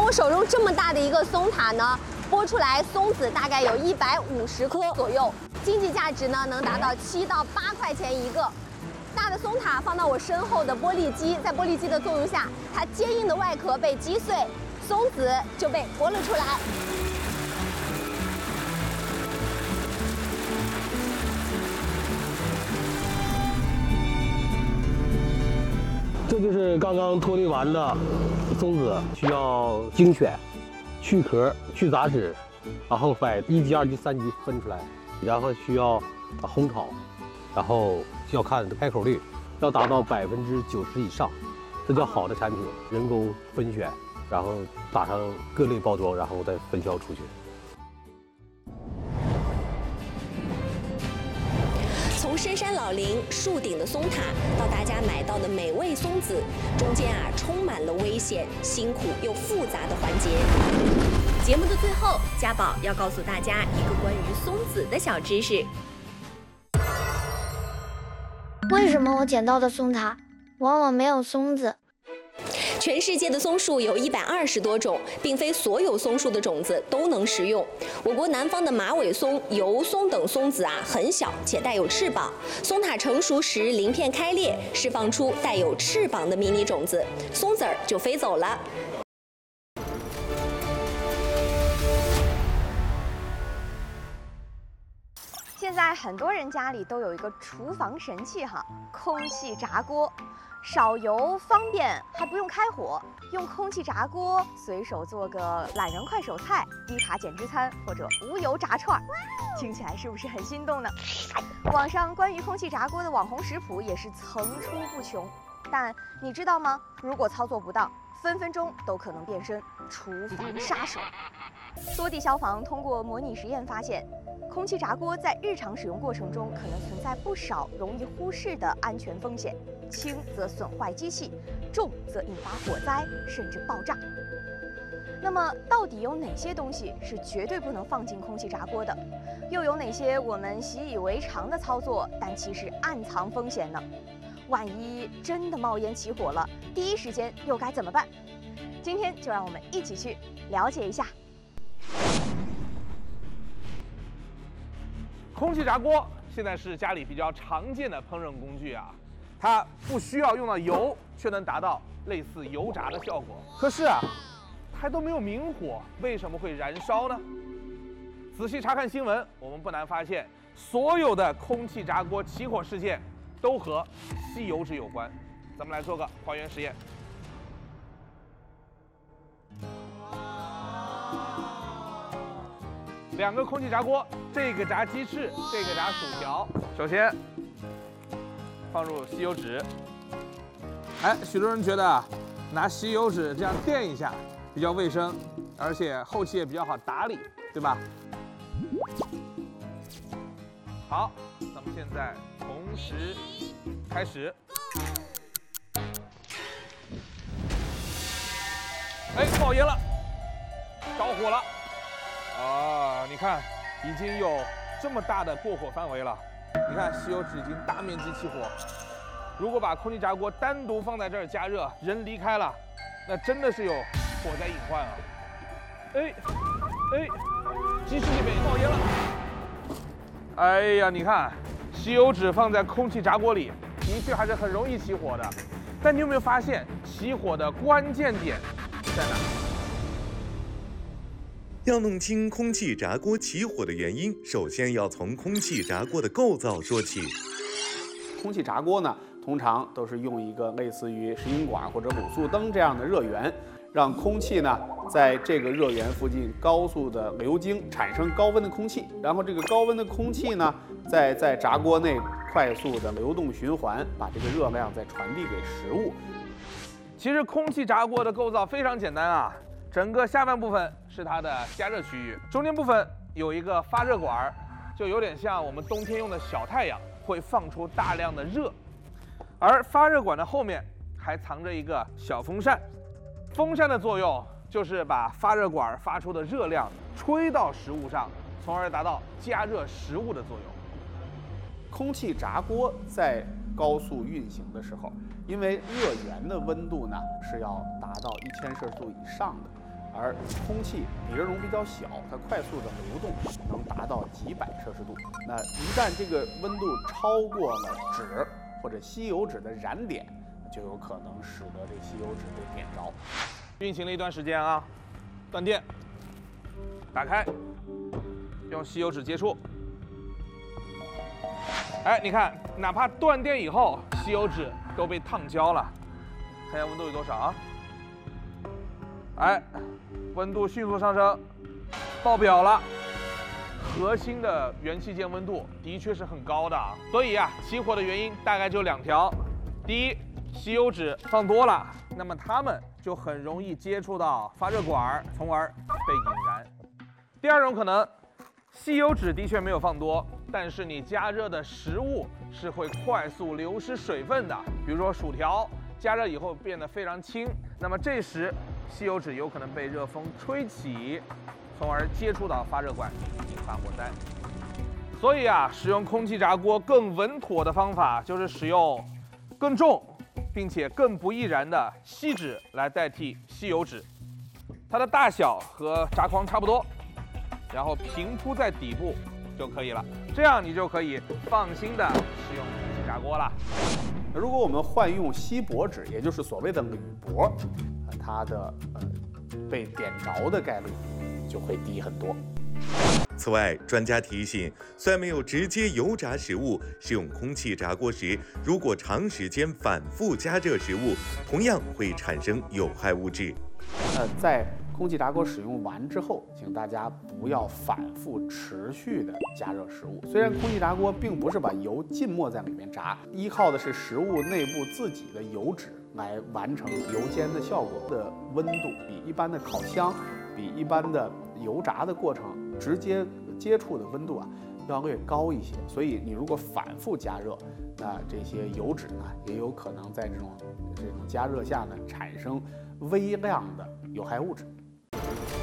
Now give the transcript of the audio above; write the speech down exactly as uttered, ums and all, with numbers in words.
我手中这么大的一个松塔呢，剥出来松子大概有一百五十颗左右，经济价值呢能达到七到八块钱一个。大的松塔放到我身后的玻璃机，在玻璃机的作用下，它坚硬的外壳被击碎，松子就被剥了出来。 这就是刚刚脱离完的松子，需要精选、去壳、去杂质，然后把一级、二级、三级分出来，然后需要烘烤，然后需要看开口率，要达到百分之九十以上，这叫好的产品。人工分选，然后打上各类包装，然后再分销出去。 从深山老林、树顶的松塔，到大家买到的美味松子，中间啊充满了危险、辛苦又复杂的环节。节目的最后，家宝要告诉大家一个关于松子的小知识。 为什么我捡到的松塔往往没有松子？ 全世界的松树有一百二十多种，并非所有松树的种子都能食用。我国南方的马尾松、油松等松子啊，很小且带有翅膀。松塔成熟时，鳞片开裂，释放出带有翅膀的迷你种子，松子儿就飞走了。 现在很多人家里都有一个厨房神器哈，空气炸锅。少油方便，还不用开火，用空气炸锅随手做个懒人快手菜、低卡减脂餐或者无油炸串，听起来是不是很心动呢？网上关于空气炸锅的网红食谱也是层出不穷，但你知道吗？如果操作不当，分分钟都可能变身厨房杀手。梭地消防通过模拟实验发现，空气炸锅在日常使用过程中可能存在不少容易忽视的安全风险，轻则损坏机器，重则引发火灾甚至爆炸。那么，到底有哪些东西是绝对不能放进空气炸锅的？又有哪些我们习以为常的操作，但其实暗藏风险呢？万一真的冒烟起火了，第一时间又该怎么办？今天就让我们一起去了解一下。 空气炸锅现在是家里比较常见的烹饪工具啊，它不需要用到油，却能达到类似油炸的效果。可是啊，它都没有明火，为什么会燃烧呢？仔细查看新闻，我们不难发现，所有的空气炸锅起火事件都和吸油脂有关。咱们来做个还原实验。两个空气炸锅，这个炸鸡翅，这个炸薯条。首先放入吸油纸。哎，许多人觉得啊，拿吸油纸这样垫一下比较卫生，而且后期也比较好打理，对吧？好，那么现在同时开始。哎，冒烟了，着火了。啊，你看，已经有这么大的过火范围了。你看，吸油纸已经大面积起火。如果把空气炸锅单独放在这儿加热，人离开了，那真的是有火灾隐患啊！哎，哎，鸡翅那边也冒烟了。哎呀，你看，吸油纸放在空气炸锅里，的确还是很容易起火的。但你有没有发现，起火的关键点在哪？ 要弄清空气炸锅起火的原因，首先要从空气炸锅的构造说起。 空气炸锅呢，通常都是用一个类似于石英管或者卤素灯这样的热源，让空气呢在这个热源附近高速的流经，产生高温的空气，然后这个高温的空气呢，再在炸锅内快速的流动循环，把这个热量再传递给食物。 其实空气炸锅的构造非常简单啊。整个下半部分是它的加热区域，中间部分有一个发热管，就有点像我们冬天用的小太阳，会放出大量的热。而发热管的后面还藏着一个小风扇，风扇的作用就是把发热管发出的热量吹到食物上，从而达到加热食物的作用。 空气炸锅在高速运行的时候，因为热源的温度呢是要达到一千摄氏度以上的。 而空气比热容比较小，它快速的流动能达到几百摄氏度。那一旦这个温度超过了纸或者吸油纸的燃点，就有可能使得这吸油纸被点着。 运行了一段时间啊，断电，打开，用吸油纸接触。哎，你看，哪怕断电以后，吸油纸都被烫焦了。看一下温度有多少啊？哎，温度迅速上升，爆表了。核心的元器件温度的确是很高的，所以啊，起火的原因大概就两条：第一，吸油纸放多了，那么它们就很容易接触到发热管，从而被引燃；第二种可能，吸油纸的确没有放多，但是你加热的食物是会快速流失水分的，比如说薯条，加热以后变得非常轻，那么这时吸油纸有可能被热风吹起，从而接触到发热管，引发火灾。所以啊，使用空气炸锅更稳妥的方法就是使用更重并且更不易燃的锡纸来代替吸油纸，它的大小和炸筐差不多，然后平铺在底部就可以了，这样你就可以放心的使用空气炸锅了。 如果我们换用锡箔纸，也就是所谓的铝箔，它的呃被点着的概率就会低很多。 此外，专家提醒，虽然没有直接油炸食物，使用空气炸锅时，如果长时间反复加热食物，同样会产生有害物质。 呃，在空气炸锅使用完之后，请大家不要反复持续的加热食物。虽然空气炸锅并不是把油浸没在里面炸，依靠的是食物内部自己的油脂来完成油煎的效果，的温度比一般的烤箱、比一般的油炸的过程直接接触的温度啊要略高一些。所以你如果反复加热，那这些油脂呢也有可能在这种这种加热下呢产生微量的有害物质。